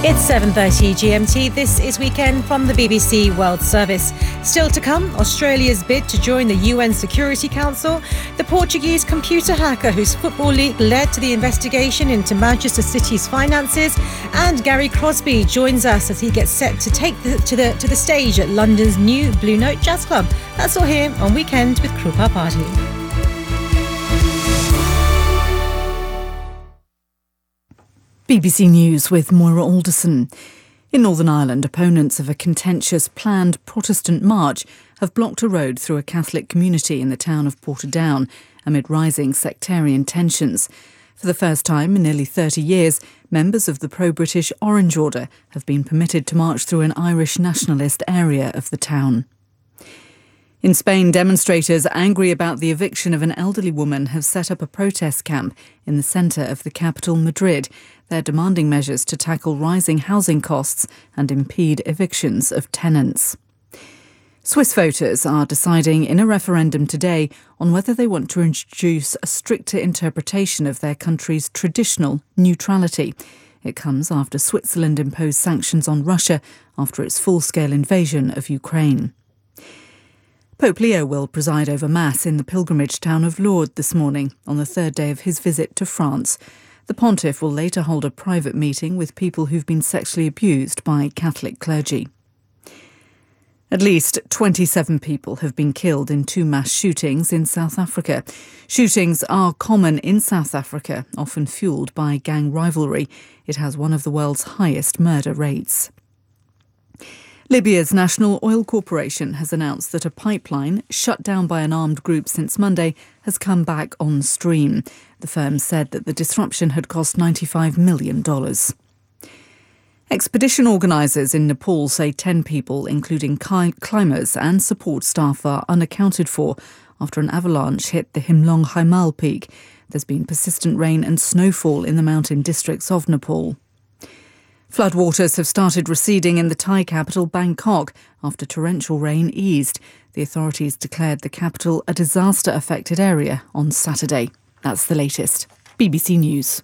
It's 7:30 GMT. This is Weekend from the BBC World Service. Still to come, Australia's bid to join the UN Security Council, the Portuguese computer hacker whose football league led to the investigation into Manchester City's finances, and Gary Crosby joins us as he gets set to take to the stage at London's new Blue Note Jazz Club. That's all here on Weekend with Krupa Party. BBC News with Moira Alderson. In Northern Ireland, opponents of a contentious planned Protestant march have blocked a road through a Catholic community in the town of Portadown amid rising sectarian tensions. For the first time in nearly 30 years, members of the pro-British Orange Order have been permitted to march through an Irish nationalist area of the town. In Spain, demonstrators angry about the eviction of an elderly woman have set up a protest camp in the centre of the capital, Madrid. They're demanding measures to tackle rising housing costs and impede evictions of tenants. Swiss voters are deciding in a referendum today on whether they want to introduce a stricter interpretation of their country's traditional neutrality. It comes after Switzerland imposed sanctions on Russia after its full-scale invasion of Ukraine. Pope Leo will preside over Mass in the pilgrimage town of Lourdes this morning on the third day of his visit to France. The pontiff will later hold a private meeting with people who've been sexually abused by Catholic clergy. At least 27 people have been killed in two mass shootings in South Africa. Shootings are common in South Africa, often fuelled by gang rivalry. It has one of the world's highest murder rates. Libya's National Oil Corporation has announced that a pipeline, shut down by an armed group since Monday, has come back on stream. The firm said that the disruption had cost $95 million. Expedition organisers in Nepal say 10 people, including climbers and support staff, are unaccounted for after an avalanche hit the Himlong Himal peak. There's been persistent rain and snowfall in the mountain districts of Nepal. Floodwaters have started receding in the Thai capital, Bangkok, after torrential rain eased. The authorities declared the capital a disaster-affected area on Saturday. That's the latest. BBC News.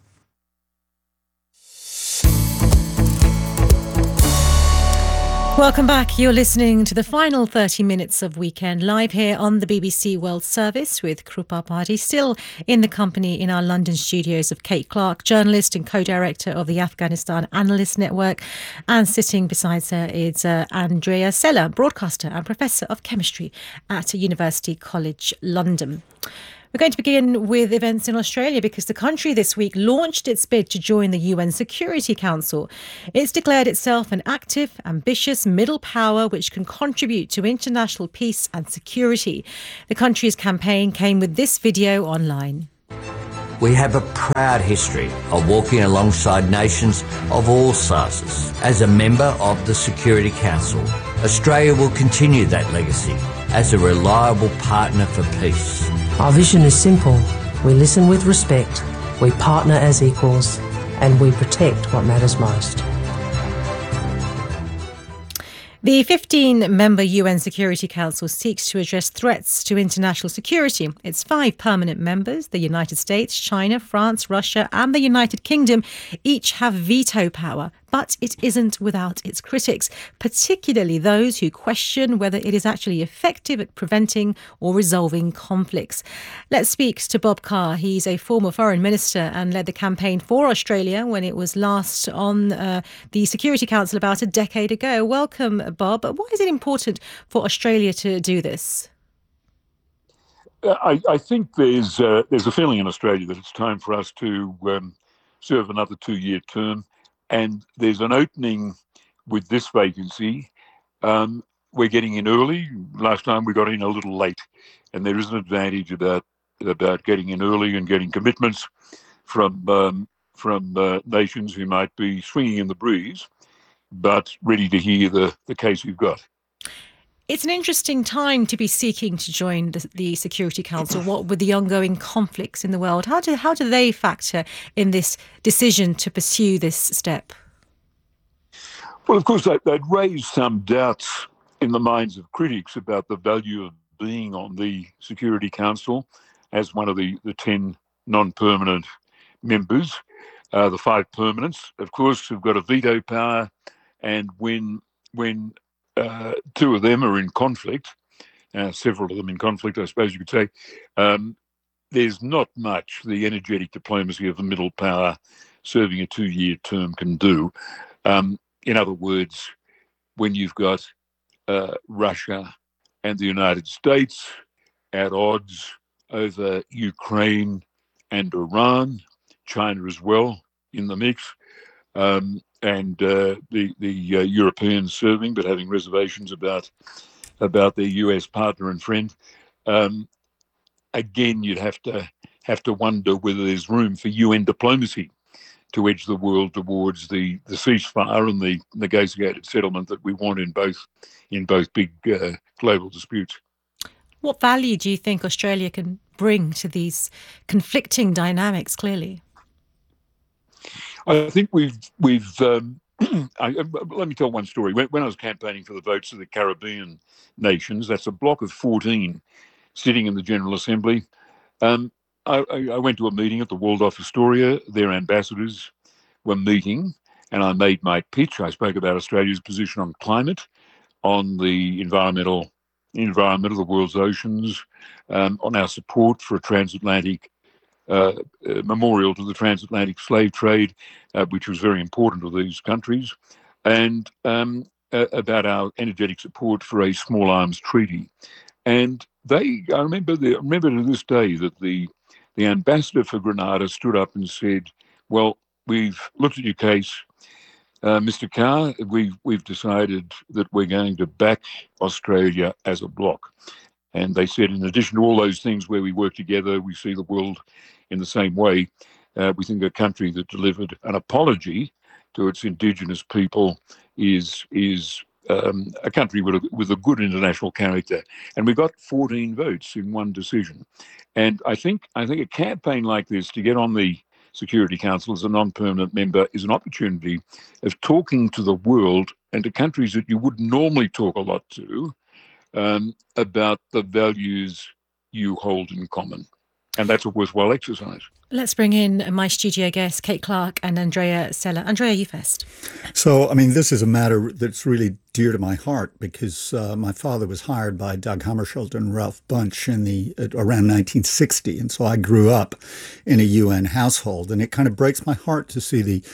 Welcome back. You're listening to the final 30 minutes of Weekend live here on the BBC World Service with Krupa Party, still in the company in our London studios of Kate Clark, journalist and co-director of the Afghanistan Analyst Network, and sitting beside her is Andrea Sella, broadcaster and professor of chemistry at University College London. We're going to begin with events in Australia because the country this week launched its bid to join the UN Security Council. It's declared itself an active, ambitious middle power which can contribute to international peace and security. The country's campaign came with this video online. We have a proud history of walking alongside nations of all sizes. As a member of the Security Council, Australia will continue that legacy as a reliable partner for peace. Our vision is simple. We listen with respect, we partner as equals, and we protect what matters most. The 15-member UN Security Council seeks to address threats to international security. Its 5 permanent members, the United States, China, France, Russia and the United Kingdom, each have veto power. But it isn't without its critics, particularly those who question whether it is actually effective at preventing or resolving conflicts. Let's speak to Bob Carr. He's a former foreign minister and led the campaign for Australia when it was last on the Security Council about a decade ago. Welcome, Bob. Why is it important for Australia to do this? I think there's a feeling in Australia that it's time for us to serve another 2-year term. And there's an opening with this vacancy. We're getting in early. Last time we got in a little late. And there is an advantage about getting in early and getting commitments from nations who might be swinging in the breeze, but ready to hear the case we've got. It's an interesting time to be seeking to join the Security Council. What with the ongoing conflicts in the world, how do they factor in this decision to pursue this step? Well, of course, they'd raise some doubts in the minds of critics about the value of being on the Security Council as one of the 10 non-permanent members. The five permanents, of course, have got a veto power, and when two of them are in conflict, several of them in conflict, I suppose you could say, there's not much the energetic diplomacy of the middle power serving a 2-year term can do. In other words, when you've got Russia and the United States at odds over Ukraine and Iran, China as well in the mix, and the Europeans serving but having reservations about their US partner and friend. Again, you'd have to wonder whether there's room for UN diplomacy to edge the world towards the ceasefire and the negotiated settlement that we want in both big global disputes. What value do you think Australia can bring to these conflicting dynamics? Clearly, I think we've. Let me tell one story. When I was campaigning for the votes of the Caribbean nations, that's a block of 14 sitting in the General Assembly. I went to a meeting at the Waldorf Astoria. Their ambassadors were meeting, and I made my pitch. I spoke about Australia's position on climate, on the environment of the world's oceans, on our support for a transatlantic memorial to the transatlantic slave trade, which was very important to these countries, and about our energetic support for a small arms treaty. And I remember to this day that the ambassador for Grenada stood up and said, "Well, we've looked at your case, Mr. Carr. We've decided that we're going to back Australia as a bloc." And they said, in addition to all those things where we work together, we see the world in the same way. We think a country that delivered an apology to its Indigenous people is a country with a good international character. And we got 14 votes in one decision. And I think a campaign like this to get on the Security Council as a non-permanent member is an opportunity of talking to the world and to countries that you wouldn't normally talk a lot to about the values you hold in common. And that's a worthwhile exercise. Let's bring in my studio guests, Kate Clark and Andrea Sella. Andrea, you first. So, this is a matter that's really dear to my heart because my father was hired by Doug Hammarskjöld and Ralph Bunche around 1960. And so I grew up in a UN household. And it kind of breaks my heart to see the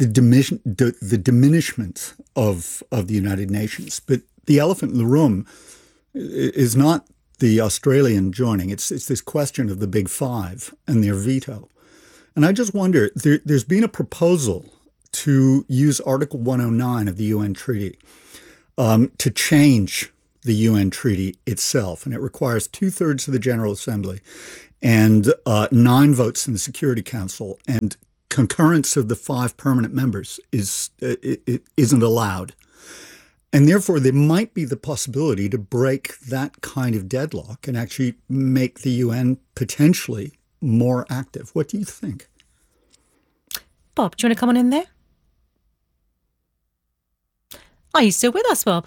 diminishment of the United Nations. But the elephant in the room is not the Australian joining. It's this question of the Big Five and their veto. And I just wonder, there's been a proposal to use Article 109 of the UN Treaty to change the UN Treaty itself. And it requires 2/3 of the General Assembly and 9 votes in the Security Council. And concurrence of the 5 permanent members isn't allowed. And therefore, there might be the possibility to break that kind of deadlock and actually make the UN potentially more active. What do you think? Bob, do you want to come on in there? Are you still with us, Bob?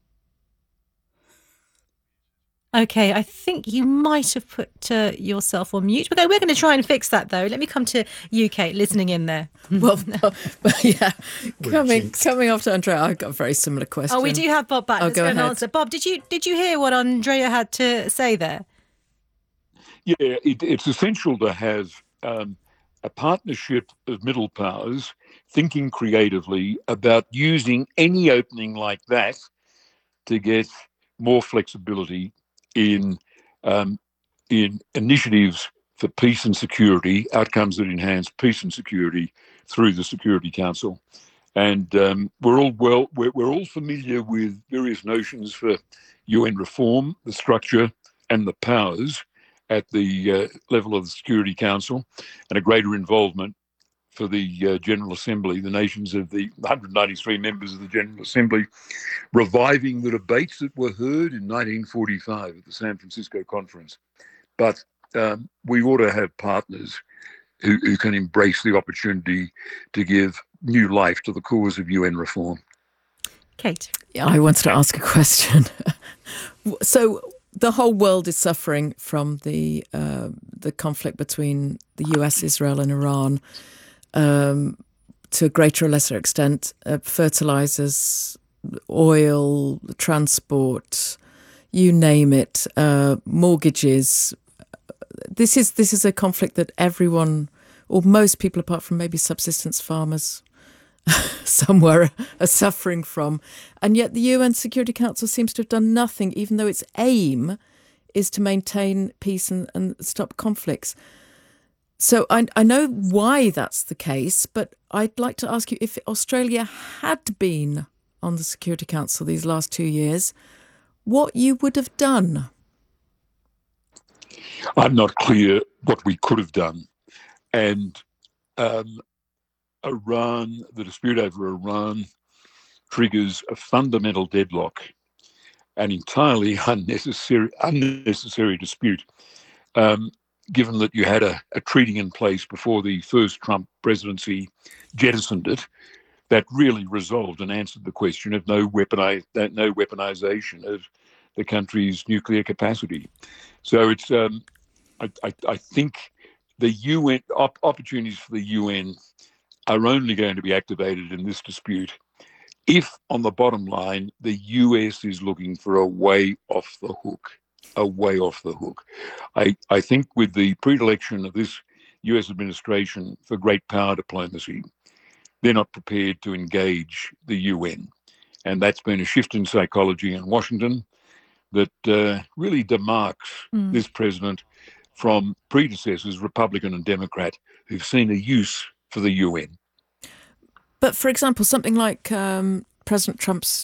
Okay, I think you might have put yourself on mute. Okay, we're going to try and fix that, though. Let me come to you, Kate, listening in there. Well, yeah, coming after Andrea, I've got a very similar question. Oh, we do have Bob back. Let's go ahead. Answer. Bob, did you hear what Andrea had to say there? Yeah, it's essential to have a partnership of middle powers thinking creatively about using any opening like that to get more flexibility in initiatives for peace and security, outcomes that enhance peace and security through the Security Council. And we're all familiar with various notions for UN reform, the structure and the powers at the level of the Security Council, and a greater involvement for the General Assembly, the nations of the 193 members of the General Assembly, reviving the debates that were heard in 1945 at the San Francisco Conference. But we ought to have partners who can embrace the opportunity to give new life to the cause of UN reform. Kate? Yeah, I wanted to ask a question. So the whole world is suffering from the conflict between the US, Israel and Iran. to a greater or lesser extent, fertilizers, oil, transport, you name it, mortgages. This is a conflict that everyone, or most people apart from maybe subsistence farmers somewhere, are suffering from. And yet the UN Security Council seems to have done nothing, even though its aim is to maintain peace and stop conflicts. So I know why that's the case, but I'd like to ask you, if Australia had been on the Security Council these last 2 years, what you would have done. I'm not clear what we could have done. And Iran, the dispute over Iran, triggers a fundamental deadlock, an entirely unnecessary dispute, given that you had a treaty in place before the first Trump presidency jettisoned it, that really resolved and answered the question of no weaponization of the country's nuclear capacity. So it's I think the UN opportunities for the UN are only going to be activated in this dispute if, on the bottom line, the US is looking for a way off the hook. I think with the predilection of this US administration for great power diplomacy, they're not prepared to engage the UN. And that's been a shift in psychology in Washington that really demarks this president from predecessors, Republican and Democrat, who've seen a use for the UN. But for example, something like President Trump's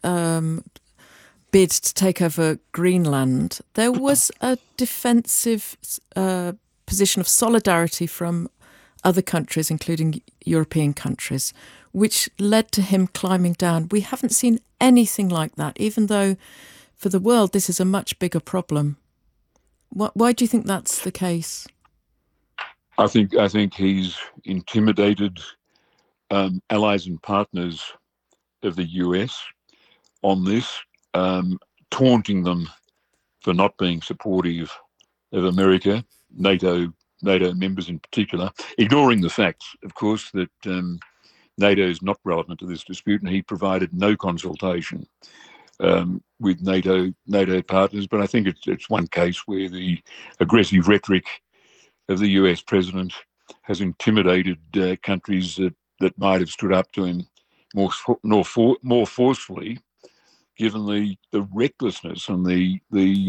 bid to take over Greenland, there was a defensive position of solidarity from other countries, including European countries, which led to him climbing down. We haven't seen anything like that, even though for the world this is a much bigger problem. Why do you think that's the case? I think he's intimidated allies and partners of the US on this, taunting them for not being supportive of America, NATO members in particular, ignoring the fact, of course, that NATO is not relevant to this dispute, and he provided no consultation with NATO partners. But I think it's one case where the aggressive rhetoric of the US president has intimidated countries that might have stood up to him more forcefully, given the recklessness and the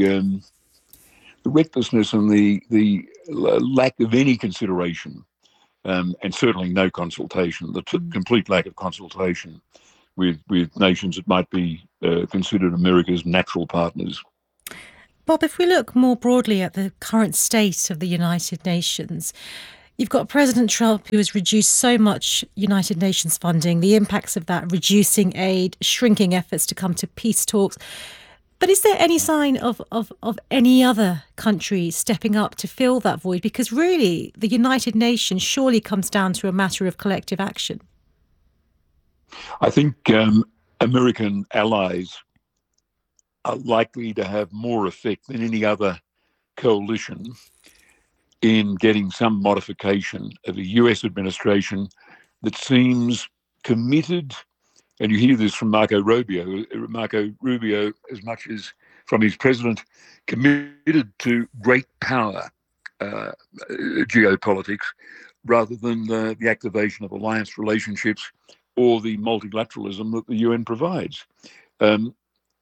lack of any consideration, and certainly no consultation, the complete lack of consultation with nations that might be considered America's natural partners. Bob, if we look more broadly at the current state of the United Nations, you've got President Trump, who has reduced so much United Nations funding, the impacts of that, reducing aid, shrinking efforts to come to peace talks. But is there any sign of any other country stepping up to fill that void? Because really, the United Nations surely comes down to a matter of collective action. I think American allies are likely to have more effect than any other coalition in getting some modification of a US administration that seems committed, and you hear this from Marco Rubio, as much as from his president, committed to great power geopolitics rather than the activation of alliance relationships or the multilateralism that the UN provides. While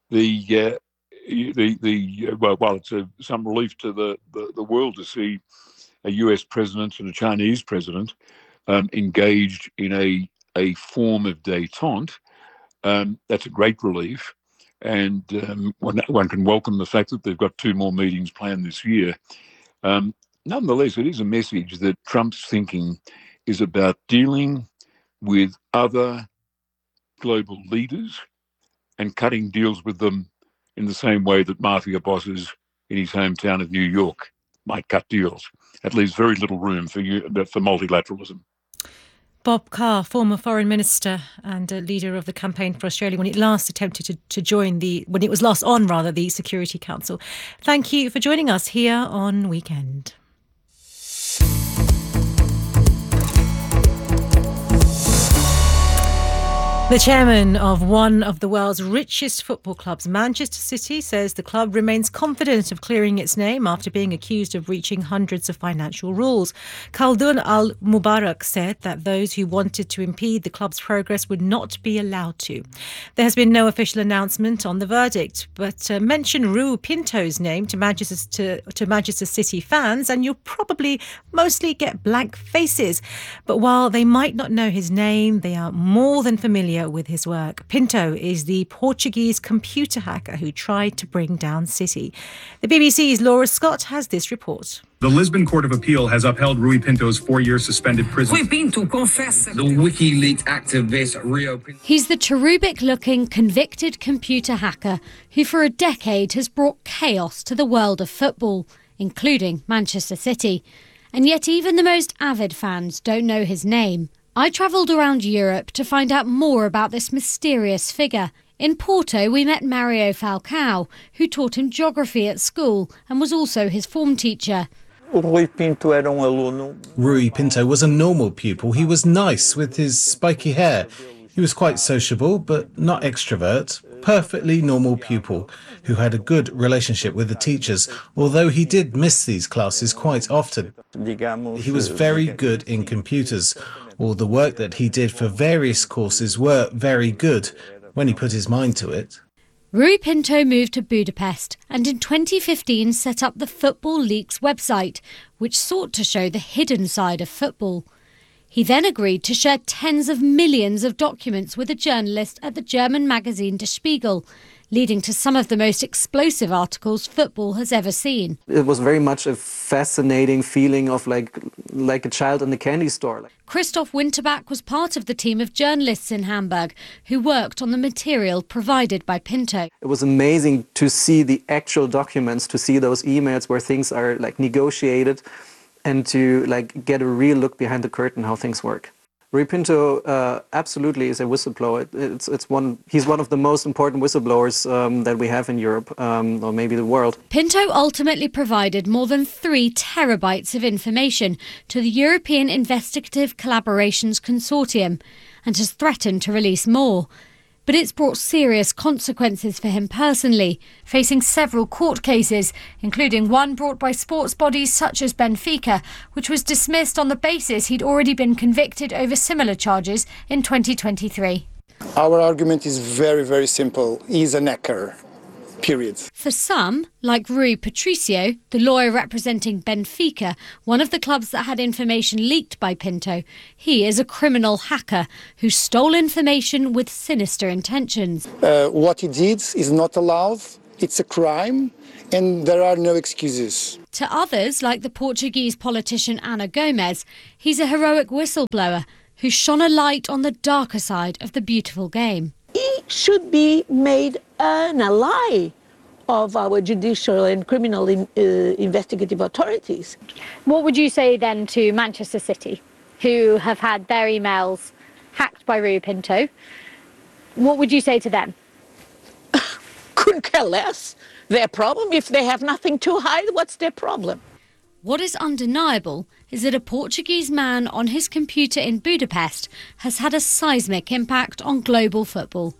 it's some relief to the world to see a US president and a Chinese president engaged in a form of détente, that's a great relief. And one can welcome the fact that they've got 2 more meetings planned this year. Nonetheless, it is a message that Trump's thinking is about dealing with other global leaders and cutting deals with them in the same way that mafia bosses in his hometown of New York might cut deals. That leaves very little room for multilateralism. Bob Carr, former foreign minister and leader of the Campaign for Australia, when it last attempted to join when it was last on the Security Council. Thank you for joining us here on Weekend. The chairman of one of the world's richest football clubs, Manchester City, says the club remains confident of clearing its name after being accused of breaching hundreds of financial rules. Khaldun Al-Mubarak said that those who wanted to impede the club's progress would not be allowed to. There has been no official announcement on the verdict, but mention Rui Pinto's name to Manchester City fans and you'll probably mostly get blank faces. But while they might not know his name, they are more than familiar with his work. Pinto is the Portuguese computer hacker who tried to bring down City. The BBC's Laura Scott has this report. The Lisbon Court of Appeal has upheld Rui Pinto's 4-year suspended prison. Rui Pinto confessa. The WikiLeaks activist Rui Pinto. He's the cherubic-looking convicted computer hacker who for a decade has brought chaos to the world of football, including Manchester City. And yet even the most avid fans don't know his name. I travelled around Europe to find out more about this mysterious figure. In Porto, we met Mario Falcao, who taught him geography at school and was also his form teacher. Rui Pinto was a normal pupil. He was nice with his spiky hair. He was quite sociable, but not extrovert. Perfectly normal pupil who had a good relationship with the teachers, although he did miss these classes quite often. He was very good in computers. All the work that he did for various courses were very good when he put his mind to it. Rui Pinto moved to Budapest and in 2015 set up the Football Leaks website, which sought to show the hidden side of football. He then agreed to share tens of millions of documents with a journalist at the German magazine Der Spiegel, leading to some of the most explosive articles football has ever seen. It was very much a fascinating feeling of like a child in a candy store. Christoph Winterbach was part of the team of journalists in Hamburg who worked on the material provided by Pinto. It was amazing to see the actual documents, to see those emails where things are like negotiated and to like get a real look behind the curtain how things work. Rui Pinto absolutely is a whistleblower. He's one of the most important whistleblowers that we have in Europe, or maybe the world. Pinto ultimately provided more than 3 terabytes of information to the European Investigative Collaborations Consortium and has threatened to release more. But it's brought serious consequences for him personally, facing several court cases, including one brought by sports bodies such as Benfica, which was dismissed on the basis he'd already been convicted over similar charges in 2023. Our argument is very, very simple. He's an hacker. Period. For some, like Rui Patricio, the lawyer representing Benfica, one of the clubs that had information leaked by Pinto, he is a criminal hacker who stole information with sinister intentions. What he did is not allowed, it's a crime, and there are no excuses. To others, like the Portuguese politician Ana Gomes, he's a heroic whistleblower who shone a light on the darker side of the beautiful game. He should be made an ally of our judicial and criminal investigative authorities. What would you say then to Manchester City, who have had their emails hacked by Rui Pinto? What would you say to them? Couldn't care less. Their problem, if they have nothing to hide, what's their problem? What is undeniable is that a Portuguese man on his computer in Budapest has had a seismic impact on global football.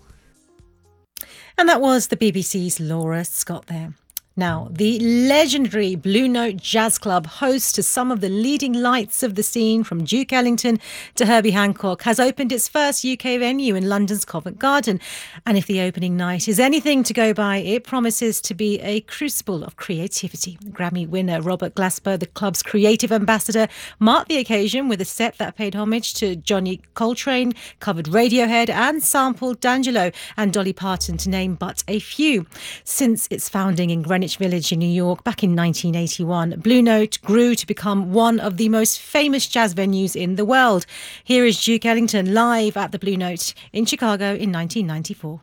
And that was the BBC's Laura Scott there. Now, the legendary Blue Note Jazz Club, host to some of the leading lights of the scene from Duke Ellington to Herbie Hancock, has opened its first UK venue in London's Covent Garden. And if the opening night is anything to go by, it promises to be a crucible of creativity. Grammy winner Robert Glasper, the club's creative ambassador, marked the occasion with a set that paid homage to Johnny Coltrane, covered Radiohead and sampled D'Angelo and Dolly Parton, to name but a few. Since its founding in Greenwich Village in New York back in 1981, Blue Note grew to become one of the most famous jazz venues in the world. Here is Duke Ellington live at the Blue Note in Chicago in 1994.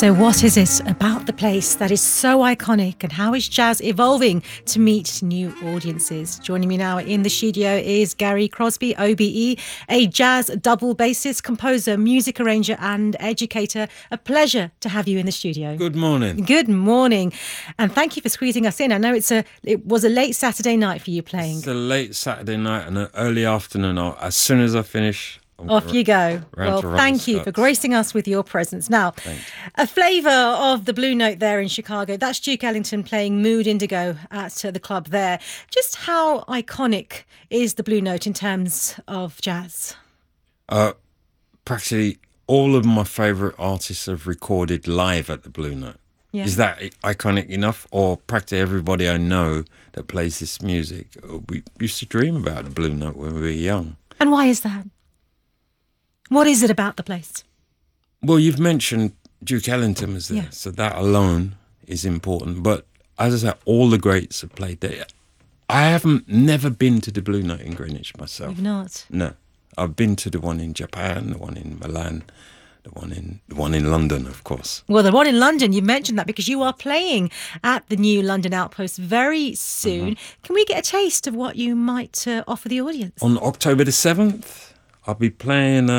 So what is it about the place that is so iconic, and how is jazz evolving to meet new audiences? Joining me now in the studio is Gary Crosby, OBE, a jazz double bassist, composer, music arranger and educator. A pleasure to have you in the studio. Good morning. Good morning. And thank you for squeezing us in. I know it was a late Saturday night for you playing. It's a late Saturday night and an early afternoon. As soon as I finish, off you go. Well, thank you for gracing us with your presence. Now, a flavour of the Blue Note there in Chicago. That's Duke Ellington playing Mood Indigo at the club there. Just how iconic is the Blue Note in terms of jazz? Practically all of my favourite artists have recorded live at the Blue Note. Yeah. Is that iconic enough? Or practically everybody I know that plays this music, we used to dream about the Blue Note when we were young. And why is that? What is it about the place? Well, you've mentioned Duke Ellington was there, so that alone is important. But as I said, all the greats have played there. I haven't never been to the Blue Note in Greenwich myself. You've not? No. I've been to the one in Japan, the one in Milan, the one in London, of course. Well, the one in London, you mentioned that because you are playing at the new London Outpost very soon. Can we get a taste of what you might offer the audience? On October the 7th, I'll be playing